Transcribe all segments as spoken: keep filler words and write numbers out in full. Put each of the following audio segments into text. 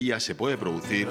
día se puede producir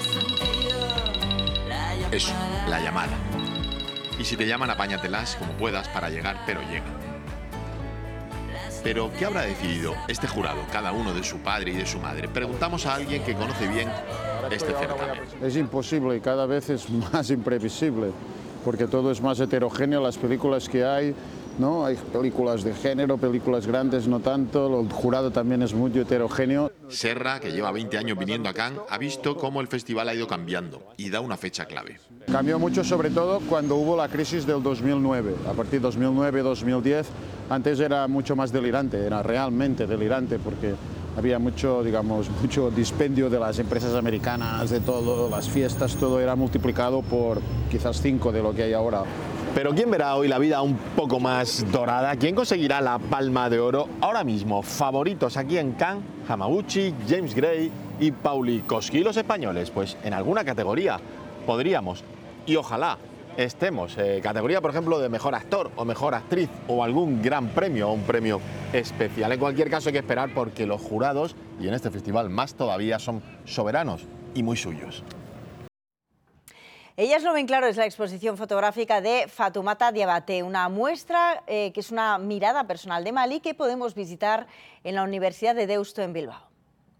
eso, la llamada. Y si te llaman, apáñatelas como puedas para llegar, pero llega. Pero, ¿qué habrá decidido este jurado, cada uno de su padre y de su madre? Preguntamos a alguien que conoce bien este certamen. Es imposible y cada vez es más imprevisible, porque todo es más heterogéneo, las películas que hay, ¿no? Hay películas de género, películas grandes no tanto, el jurado también es muy heterogéneo. Serra, que lleva veinte años viniendo a Cannes, ha visto cómo el festival ha ido cambiando y da una fecha clave. Cambió mucho sobre todo cuando hubo la crisis del dos mil nueve, a partir de dos mil nueve dos mil diez, antes era mucho más delirante, era realmente delirante porque había mucho, digamos, mucho dispendio de las empresas americanas, de todo, las fiestas, todo era multiplicado por quizás cinco de lo que hay ahora. Pero ¿quién verá hoy la vida un poco más dorada? ¿Quién conseguirá la Palma de Oro? Ahora mismo, favoritos aquí en Cannes, Hamaguchi, James Gray y Pauli Koski. ¿Y los españoles? Pues en alguna categoría podríamos, y ojalá estemos, eh, categoría por ejemplo de mejor actor o mejor actriz o algún gran premio o un premio especial. En cualquier caso hay que esperar porque los jurados, y en este festival más todavía, son soberanos y muy suyos. Ellas lo ven claro, es la exposición fotográfica de Fatoumata Diabaté, una muestra eh, que es una mirada personal de Malí que podemos visitar en la Universidad de Deusto en Bilbao.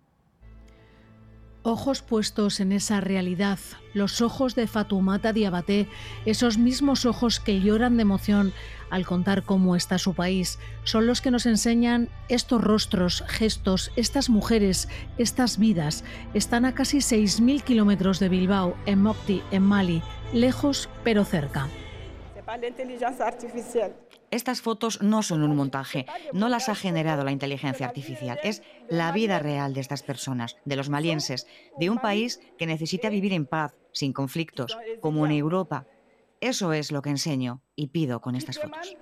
Ojos puestos en esa realidad, los ojos de Fatoumata Diabaté, esos mismos ojos que lloran de emoción al contar cómo está su país, son los que nos enseñan estos rostros, gestos, estas mujeres, estas vidas. Están a casi seis mil kilómetros de Bilbao, en Mopti, en Mali, lejos pero cerca. Estas fotos no son un montaje, no las ha generado la inteligencia artificial, es la vida real de estas personas, de los malienses, de un país que necesita vivir en paz, sin conflictos, como en Europa. Eso es lo que enseño y pido con estas fotos.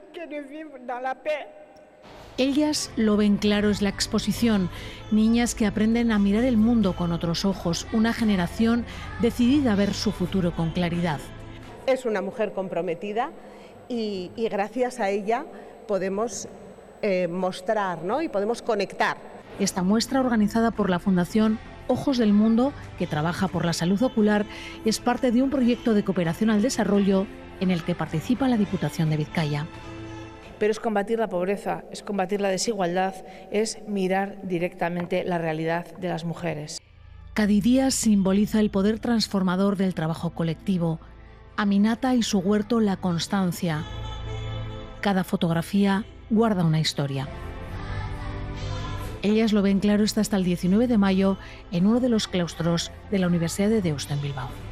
Ellas lo ven claro, es la exposición. Niñas que aprenden a mirar el mundo con otros ojos, una generación decidida a ver su futuro con claridad. Es una mujer comprometida y, y gracias a ella podemos eh, mostrar, ¿no? Y podemos conectar. Esta muestra, organizada por la Fundación Ojos del Mundo, que trabaja por la salud ocular, es parte de un proyecto de cooperación al desarrollo en el que participa la Diputación de Vizcaya. Pero es combatir la pobreza, es combatir la desigualdad, es mirar directamente la realidad de las mujeres. Cada día simboliza el poder transformador del trabajo colectivo. Aminata y su huerto, la constancia. Cada fotografía guarda una historia. Ellas lo ven claro, está hasta el diecinueve de mayo en uno de los claustros de la Universidad de Deusto en Bilbao.